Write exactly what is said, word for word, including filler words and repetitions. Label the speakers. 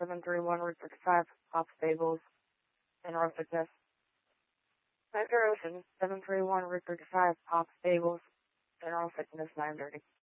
Speaker 1: seven three one Route thirty-five, Pop Stables, General Fitness. Niagara Ocean, seven three one Route thirty-five, Pop Stables, General Fitness, nine thirty.